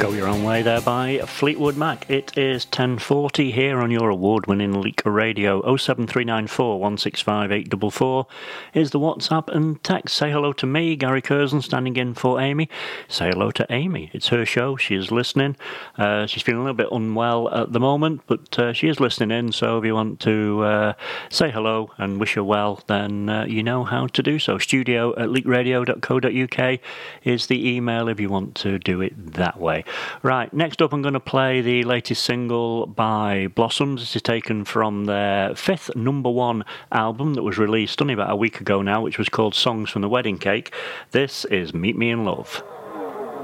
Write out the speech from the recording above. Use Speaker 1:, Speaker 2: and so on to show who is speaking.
Speaker 1: Go Your Own Way there by Fleetwood Mac. It is 10:40 here on your award-winning Leak Radio. 07394 165 844 is the WhatsApp and text. Say hello to me, Gary Curzon, standing in for Amy. Say hello to Amy. It's her show. She is listening. She's feeling a little bit unwell at the moment, but she is listening in, so if you want to say hello and wish her well, then you know how to do so. studio@leakradio.co.uk is the email if you want to do it that way. Right, next up I'm going to play the latest single by Blossoms. This is taken from their 5th #1 album that was released only about a week ago now, which was called Songs from the Wedding Cake. This is Meet Me in Love.